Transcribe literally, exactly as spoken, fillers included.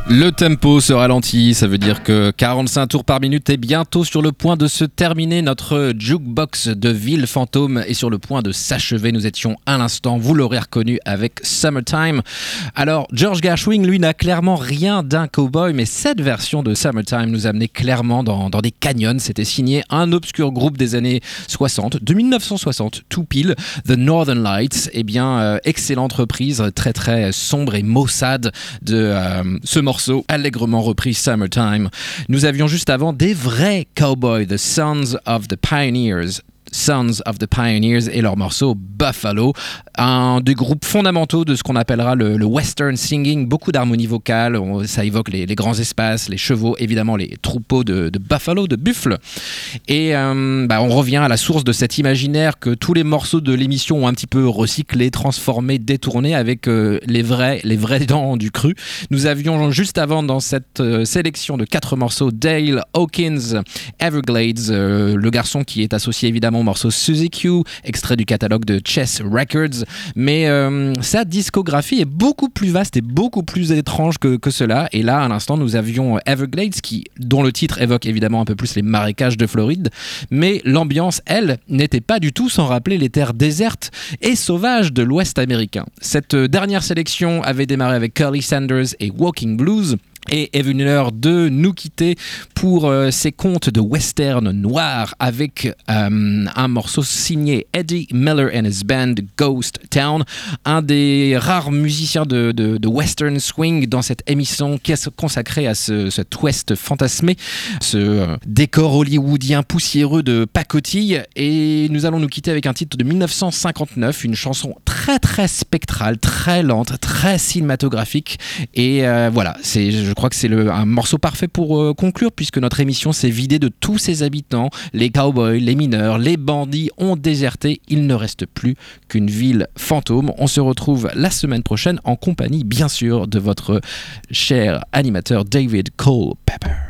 Le tempo se ralentit, ça veut dire que quarante-cinq tours par minute est bientôt sur le point de se terminer. Notre jukebox de ville fantôme est sur le point de s'achever. Nous étions à l'instant, vous l'aurez reconnu, avec Summertime. Alors, George Gershwin, lui, n'a clairement rien d'un cowboy, mais cette version de Summertime nous amenait clairement dans, dans des canyons. C'était signé un obscur groupe des années soixante, de dix-neuf cent soixante, tout pile, The Northern Lights. Eh bien, euh, excellente reprise, très très sombre et maussade de euh, ce morceau. Allègrement repris Summertime. Nous avions juste avant des vrais cowboys, The Sons of the Pioneers. Sons of the Pioneers et leur morceau Buffalo, un des groupes fondamentaux de ce qu'on appellera le, le western singing, beaucoup d'harmonie vocale, on, ça évoque les, les grands espaces, les chevaux, évidemment les troupeaux de, de buffalo, de buffles, et euh, bah, on revient à la source de cet imaginaire que tous les morceaux de l'émission ont un petit peu recyclé, transformé, détourné avec euh, les vrais, les vrais dents du cru. Nous avions juste avant dans cette euh, sélection de quatre morceaux Dale Hawkins Everglades, euh, le garçon qui est associé évidemment au morceau Suzy Q, extrait du catalogue de Chess Records, mais euh, sa discographie est beaucoup plus vaste et beaucoup plus étrange que, que cela. Et là, à l'instant, nous avions Everglades, qui, dont le titre évoque évidemment un peu plus les marécages de Floride, mais l'ambiance, elle, n'était pas du tout sans rappeler les terres désertes et sauvages de l'Ouest américain. Cette dernière sélection avait démarré avec Curly Sanders et Walking Blues, et est venue l'heure de nous quitter pour euh, ces contes de western noir avec euh, un morceau signé Eddie Miller and his band Ghost Town, un des rares musiciens de, de, de western swing dans cette émission qui est consacrée à ce, cet ouest fantasmé, ce euh, décor hollywoodien poussiéreux de pacotille. Et nous allons nous quitter avec un titre de dix-neuf cent cinquante-neuf, une chanson très très spectrale, très lente, très cinématographique. Et euh, voilà, c'est, je crois que c'est le, un morceau parfait pour euh, conclure, puisque notre émission s'est vidée de tous ses habitants. Les cowboys, les mineurs, les bandits ont déserté. Il ne reste plus qu'une ville fantôme. On se retrouve la semaine prochaine en compagnie, bien sûr, de votre cher animateur David Culpepper.